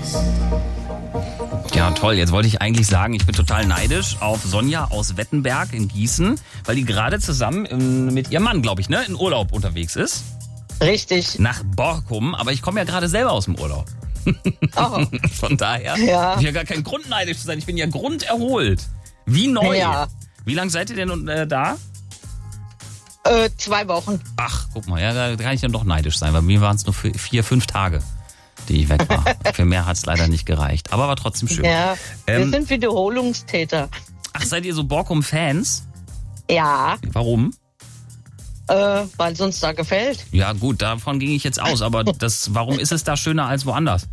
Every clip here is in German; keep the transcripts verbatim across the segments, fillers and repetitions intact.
Ja, toll. Jetzt wollte ich eigentlich sagen, ich bin total neidisch auf Sonja aus Wettenberg in Gießen, weil die gerade zusammen im, mit ihrem Mann, glaube ich, ne, in Urlaub unterwegs ist. Richtig. Nach Borkum, aber ich komme ja gerade selber aus dem Urlaub. Oh. Von daher Ja. habe ich ja gar keinen Grund neidisch zu sein. Ich bin ja grunderholt. Wie neu. Ja. Wie lange seid ihr denn äh, da? Äh, zwei Wochen. Ach, guck mal, ja, da kann ich dann doch neidisch sein, weil mir waren es nur für vier, fünf Tage, die ich weg war. Für mehr hat es leider nicht gereicht, aber war trotzdem schön. Ja, Ähm, wir sind Wiederholungstäter. Ach, seid ihr so Borkum-Fans? Ja, Warum? äh, weil es uns da gefällt. Ja gut, davon ging ich jetzt aus, aber das, warum ist es da schöner als woanders?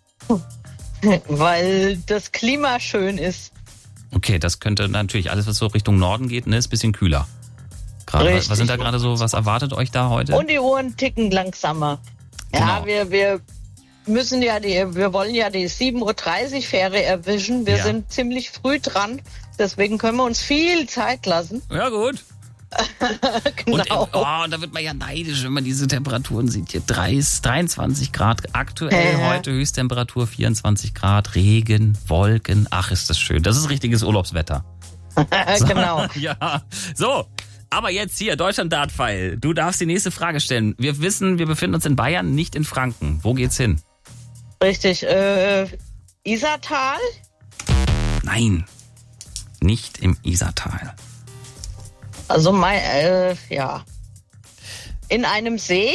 Weil das Klima schön ist. Okay, das könnte natürlich, alles was so Richtung Norden geht, ne, ist ein bisschen kühler. Gerade, Richtig. was sind da gerade so, was erwartet euch da heute? Und die Uhren ticken langsamer. Ja, Genau. wir, wir müssen ja die, wir wollen ja die sieben Uhr dreißig Fähre erwischen. Wir Ja. sind ziemlich früh dran. Deswegen können wir uns viel Zeit lassen. Ja gut. Genau. Und, oh, und da wird man ja neidisch, wenn man diese Temperaturen sieht. Hier dreißig, dreiundzwanzig Grad, aktuell Ja. heute Höchsttemperatur vierundzwanzig Grad, Regen, Wolken. Ach, ist das schön. Das ist richtiges Urlaubswetter. Genau. Ja, so. Aber jetzt hier, Deutschland-Dart-File. Du darfst die nächste Frage stellen. Wir wissen, wir befinden uns in Bayern, nicht in Franken. Wo geht's hin? Richtig. Äh, Isartal? Nein, nicht im Isartal. Also mein, äh, ja. In einem See?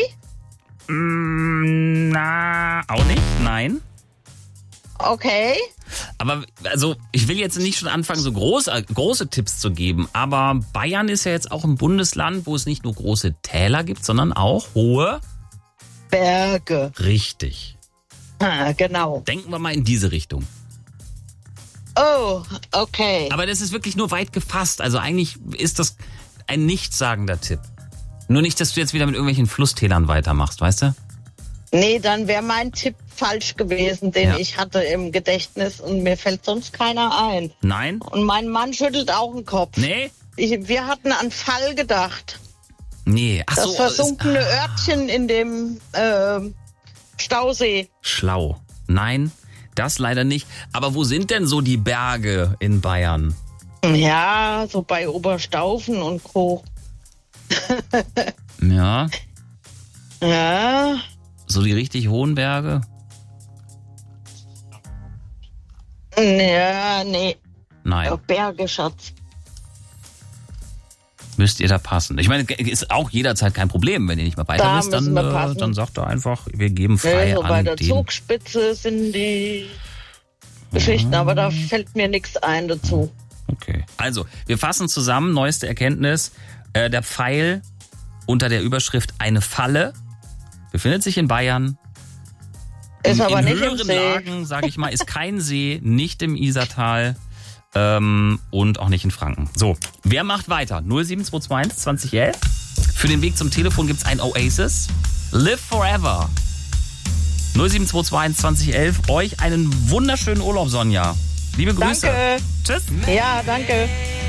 Mm, na, auch nicht, nein. Okay. Aber also ich will jetzt nicht schon anfangen, so große, große Tipps zu geben, aber Bayern ist ja jetzt auch ein Bundesland, wo es nicht nur große Täler gibt, sondern auch hohe... Berge. Richtig. Ah, genau. Denken wir mal in diese Richtung. Oh, okay. Aber das ist wirklich nur weit gefasst. Also eigentlich ist das ein nichtssagender Tipp. Nur nicht, dass du jetzt wieder mit irgendwelchen Flusstälern weitermachst, weißt du? Nee, dann wäre mein Tipp falsch gewesen, den Ja. ich hatte im Gedächtnis und mir fällt sonst keiner ein. Nein? Und mein Mann schüttelt auch den Kopf. Nee? Ich, wir hatten an Fall gedacht. Nee. Ach Das so. versunkene ist, ah, Örtchen in dem äh, Stausee. Schlau. Nein, das leider nicht. Aber wo sind denn so die Berge in Bayern? Ja, so bei Oberstaufen und Co. Ja, Ja, so die richtig hohen Berge? ja, nee. Nein. Berge, Schatz. Müsst ihr da passen. Ich meine, ist auch jederzeit kein Problem. Wenn ihr nicht mal weiter Da wisst, dann, müssen wir äh, passen. dann sagt ihr einfach, wir geben frei Nee, so bei an der den... Zugspitze sind die Geschichten, aber da fällt mir nichts ein dazu. Okay. Also, wir fassen zusammen, neueste Erkenntnis. Äh, der Pfeil unter der Überschrift eine Falle befindet sich in Bayern. Ist in, aber in nicht im höheren See. Lagen, sage ich mal, ist kein See, nicht im Isartal ähm, und auch nicht in Franken. So, wer macht weiter? null sieben zwei zwei eins zwanzig elf. Für den Weg zum Telefon gibt's ein Oasis. Live Forever. null sieben zwei zwei eins zwanzig elf. Euch einen wunderschönen Urlaub, Sonja. Liebe Grüße. Danke. Tschüss. Ja, danke.